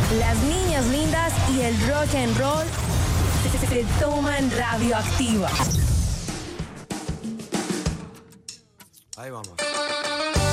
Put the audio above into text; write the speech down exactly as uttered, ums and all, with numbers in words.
Las niñas lindas y el rock and roll se, se toman radioactiva. Ahí vamos.